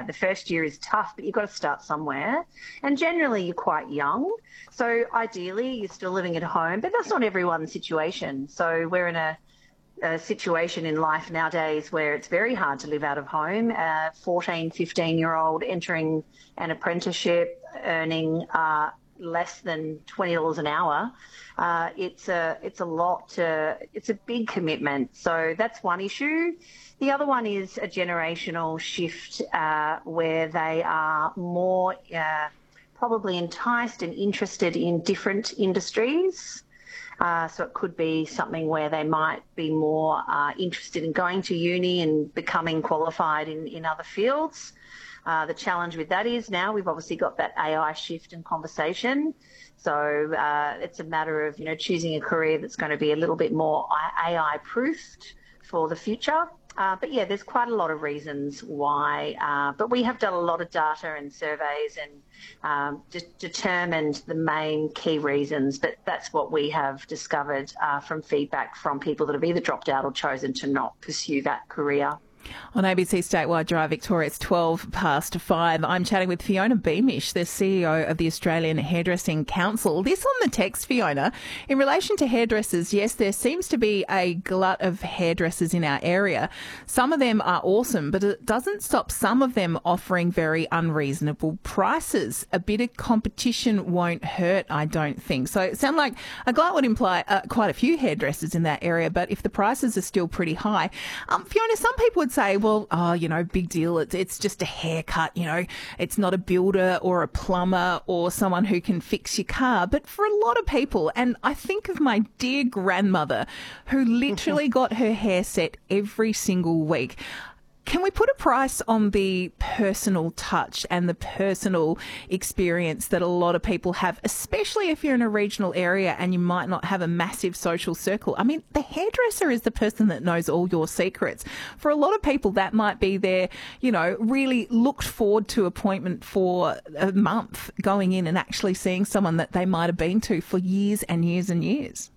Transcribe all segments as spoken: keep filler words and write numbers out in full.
The first year is tough, but you've got to start somewhere. And generally, you're quite young. So ideally, you're still living at home, but that's not everyone's situation. So we're in a, a situation in life nowadays where it's very hard to live out of home. A fourteen, fifteen-year-old entering an apprenticeship, earning uh, less than twenty dollars an hour. Uh, it's a it's a lot. To, it's a big commitment. So that's one issue. The other one is a generational shift uh, where they are more uh, probably enticed and interested in different industries. Uh, so it could be something where they might be more uh, interested in going to uni and becoming qualified in, in other fields. Uh, the challenge with that is now we've obviously got that A I shift in conversation. So uh, it's a matter of, you know, choosing a career that's going to be a little bit more A I-proofed for the future. Uh, but yeah, there's quite a lot of reasons why. Uh, but we have done a lot of data and surveys and um, de- determined the main key reasons. But that's what we have discovered uh, from feedback from people that have either dropped out or chosen to not pursue that career. On A B C Statewide Drive Victoria, it's twelve past five. I'm chatting with Fiona Beamish, the C E O of the Australian Hairdressing Council. This on the text, Fiona. In relation to hairdressers, yes, there seems to be a glut of hairdressers in our area. Some of them are awesome, but it doesn't stop some of them offering very unreasonable prices. A bit of competition won't hurt, I don't think. So it sounds like a glut would imply uh, quite a few hairdressers in that area, but if the prices are still pretty high, um, Fiona, some people would say, well, oh, you know, big deal. It's, it's just a haircut, you know, it's not a builder or a plumber or someone who can fix your car. But for a lot of people, and I think of my dear grandmother who literally got her hair set every single week. Can we put a price on the personal touch and the personal experience that a lot of people have, especially if you're in a regional area and you might not have a massive social circle? I mean, the hairdresser is the person that knows all your secrets. For a lot of people, that might be their, you know, really looked forward to appointment for a month, going in and actually seeing someone that they might have been to for years and years and years.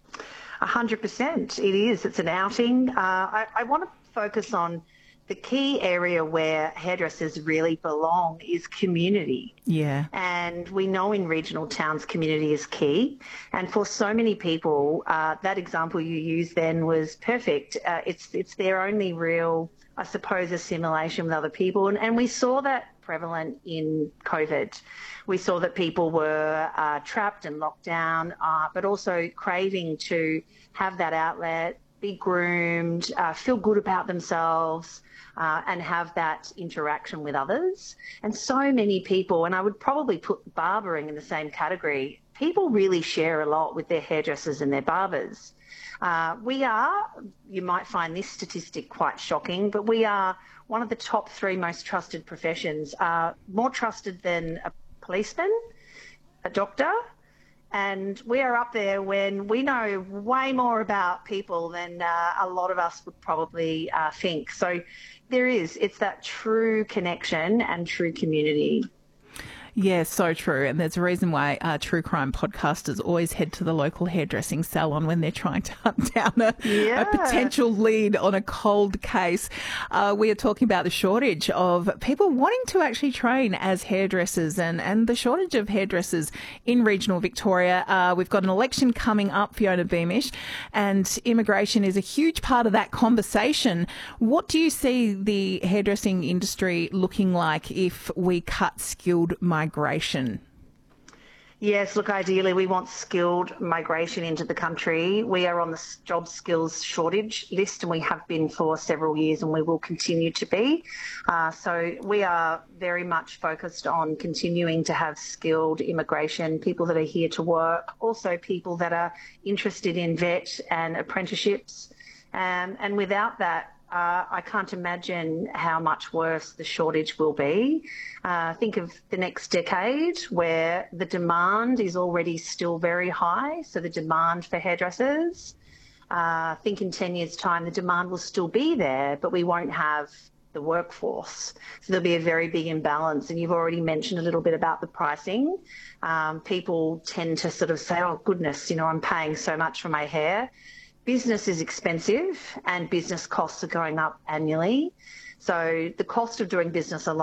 A hundred percent. It is. It's an outing. Uh, I, I want to focus on the key area where hairdressers really belong is community. Yeah. And we know in regional towns community is key. And for so many people, uh, that example you used then was perfect. Uh, it's it's their only real, I suppose, assimilation with other people. And, and we saw that prevalent in COVID. We saw that people were uh, trapped and locked down, uh, but also craving to have that outlet, be groomed, uh, feel good about themselves, uh, and have that interaction with others. And so many people, and I would probably put barbering in the same category, people really share a lot with their hairdressers and their barbers. Uh, we are, you might find this statistic quite shocking, but we are one of the top three most trusted professions, uh, more trusted than a policeman, a doctor, and we are up there when we know way more about people than uh, a lot of us would probably uh, think. So there is, it's that true connection and true community. Yeah, so true. And there's a reason why uh, true crime podcasters always head to the local hairdressing salon when they're trying to hunt down a, yeah. a potential lead on a cold case. Uh, we are talking about the shortage of people wanting to actually train as hairdressers and, and the shortage of hairdressers in regional Victoria. Uh, we've got an election coming up, Fiona Beamish, and immigration is a huge part of that conversation. What do you see the hairdressing industry looking like if we cut skilled migration? Migration? Yes, look, ideally we want skilled migration into the country. We are on the job skills shortage list and we have been for several years and we will continue to be. Uh, so we are very much focused on continuing to have skilled immigration, people that are here to work, also people that are interested in vet and apprenticeships. Um, and without that, Uh, I can't imagine how much worse the shortage will be. Uh, think of the next decade where the demand is already still very high, so the demand for hairdressers. Uh, think in ten years' time the demand will still be there, but we won't have the workforce. So there'll be a very big imbalance. And you've already mentioned a little bit about the pricing. Um, people tend to sort of say, oh, goodness, you know, I'm paying so much for my hair. Business is expensive and business costs are going up annually. So the cost of doing business alone